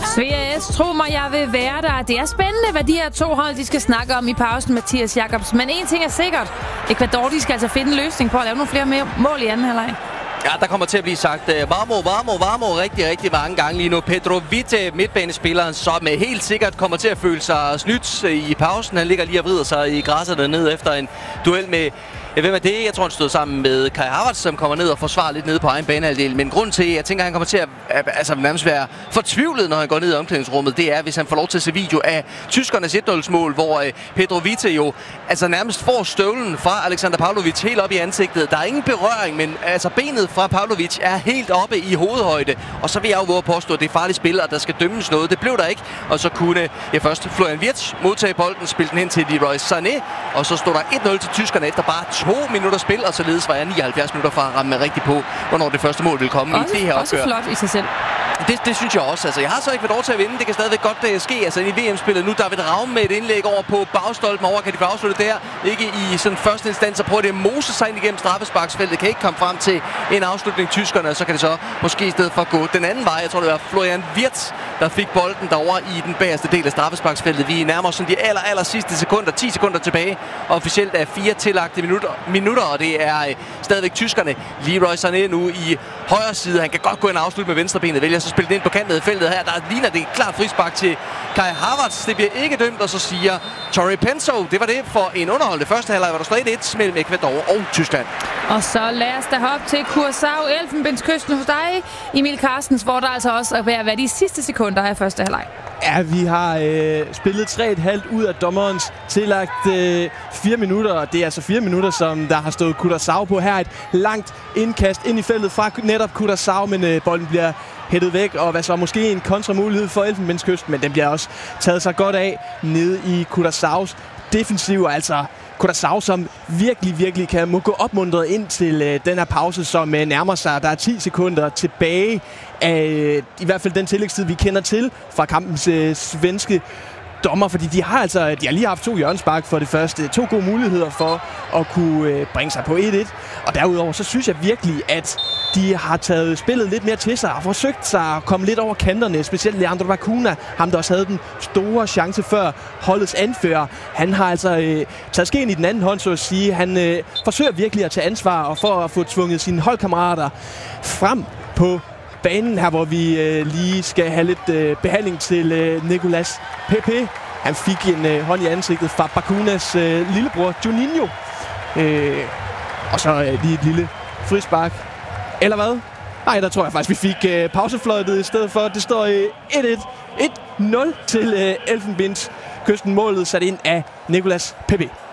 Svea S, tro mig, jeg vil være der. Det er spændende, hvad de her to hold de skal snakke om i pausen, Mathias Jacobs. Men en ting er sikkert. Ecuador de skal altså finde en løsning på at lave nogle flere mål i anden halvleg. Ja, der kommer til at blive sagt varmo rigtig, rigtig mange gange lige nu. Pedro Vite, midtbanespilleren, som helt sikkert kommer til at føle sig snydt i pausen. Han ligger lige og vrider sig i græsset dernede efter en duel med... Hvem er det? Jeg tror, han stod sammen med Kai Havertz, som kommer ned og forsvarer lidt nede på egen banehalvdel. Men grunden til, at jeg tænker, at han kommer til at nærmest være fortvivlet, når han går ned i omklædningsrummet, det er, hvis han får lov til at se video af tyskernes 1-0-mål, hvor Pedro Vite jo altså nærmest får støvlen fra Alexander Pavlovic helt op i ansigtet. Der er ingen berøring, men altså benet fra Pavlovic er helt oppe i hovedhøjde. Og så vil jeg jo våge at påstå, at det er farligt spil, og der skal dømmes noget. Det blev der ikke. Og så kunne først Florian Wirtz modtage bolden, spille den hen til Leroy Sané. Og så stod der 1-0 til tyskerne efter bare 2 minutter spil, og således var jeg 79 minutter fra at ramme rigtigt på, hvornår det første mål ville komme også, i det her opgør. Også flot i sig selv. Det synes jeg også. Altså, jeg har så ikke været over til at vinde. Det kan stadigvæk godt ske. Altså, i VM-spillet nu, David Raum med et indlæg over på bagstolpen over. Kan de få afsluttet der? Ikke i sådan første instans, og prøver det at mose sig ind igennem straffesparksfeltet. Kan ikke komme frem til en afslutning tyskerne, og så kan det så måske i stedet for gå den anden vej. Jeg tror, det var Florian Wirtz, der fik bolden derovre i den bagerste del af straffesparksfeltet. Vi nærmer os sådan de aller sidste sekunder, 10 sekunder tilbage. Og officielt er 4 tillagte minutter, og det er stadigvæk tyskerne. Leroy Sané nu i højre side. Han kan godt gå ind og afslutte med venstrebenet. Vælger så spille det ind på kanten af feltet her. Der ligner det et klart frispark til Kai Havertz. Det bliver ikke dømt, og så siger Torre Penso. Det var det for en underholdende første halvleg, hvor der stod 1-1 mellem Ecuador og Tyskland. Og så lad os da hoppe til Curaçao, Elfenbenskysten hos dig, Emil Carstens, hvor der altså også er ved at være de sidste sekunder af første halvleg. Ja, vi har spillet 3,5 ud af dommerens tillagt 4 minutter, og det er altså 4 minutter, som der har stået Curaçao på. Her et langt indkast ind i feltet fra netop Curaçao, men bolden bliver hættet væk, og hvad så måske en kontramulighed for Elfenbenskysten, men den bliver også taget sig godt af nede i Curaçaos defensiv, altså Curaçao, som virkelig må gå opmuntret ind til den her pause, som nærmer sig. Der er 10 sekunder tilbage af i hvert fald den tillægstid, vi kender til fra kampens svenske dommer, fordi de har lige haft 2 hjørnespark for det første. 2 gode muligheder for at kunne bringe sig på 1-1. Og derudover, så synes jeg virkelig, at de har taget spillet lidt mere til sig og forsøgt sig at komme lidt over kanterne. Specielt Leandro Bacuna, ham der også havde den store chance før holdets anfører. Han har altså taget skeen i den anden hånd, så at sige. Han forsøger virkelig at tage ansvar og for at få tvunget sine holdkammerater frem på banen her, hvor vi lige skal have lidt behandling til Nicolas Pepe. Han fik en hånd i ansigtet fra Bacunas lillebror Juninho. Og så lige et lille frispark. Eller hvad? Nej, der tror jeg faktisk, vi fik pausefløjtet i stedet for. Det står 1-1. 1-0 til Elfenbenskysten. Målet sat ind af Nicolas Pepe.